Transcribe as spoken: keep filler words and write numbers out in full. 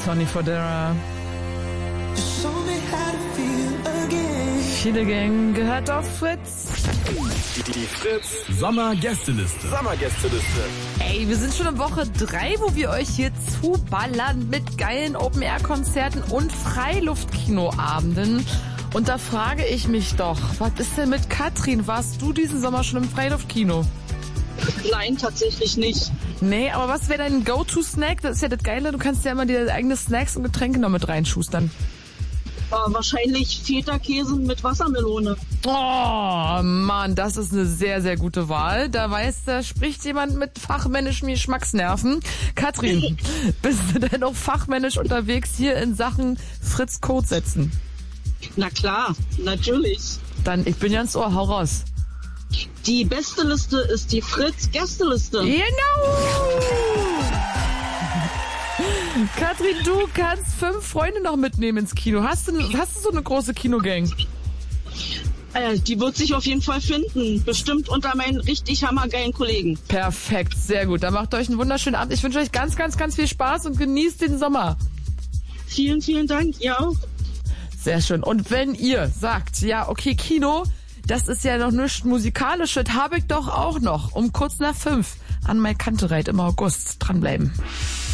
Sonny Fodera. Viele Gang gehört auf Fritz. Die, die Fritz Sommergästeliste. Sommergästeliste. Ey, wir sind schon in Woche drei, wo wir euch hier zuballern mit geilen Open-Air-Konzerten und Freiluftkinoabenden. Und da frage ich mich doch, was ist denn mit Katrin? Warst du diesen Sommer schon im Freiluftkino? Nein, tatsächlich nicht. Nee, aber was wäre dein Go-To-Snack? Das ist ja das Geile, du kannst ja immer dir eigene Snacks und Getränke noch mit reinschustern. Äh, wahrscheinlich Feta-Käse mit Wassermelone. Oh, Mann, das ist eine sehr, sehr gute Wahl. Da weiß, da spricht jemand mit fachmännischen Geschmacksnerven. Katrin, bist du denn auch fachmännisch unterwegs hier in Sachen Fritz Code setzen? Na klar, natürlich. Dann, ich bin ganz Ohr, hau raus. Die beste Liste ist die Fritz-Gästeliste. Genau! Katrin, du kannst fünf Freunde noch mitnehmen ins Kino. Hast du, hast du so eine große Kinogang? Äh, die wird sich auf jeden Fall finden. Bestimmt unter meinen richtig hammergeilen Kollegen. Perfekt, sehr gut. Dann macht euch einen wunderschönen Abend. Ich wünsche euch ganz, ganz, ganz viel Spaß und genießt den Sommer. Vielen, vielen Dank. Ihr auch. Sehr schön. Und wenn ihr sagt, ja, okay, Kino, das ist ja noch nichts Musikalisches, habe ich doch auch noch um kurz nach fünf an Mai Kantereit im August. Dranbleiben.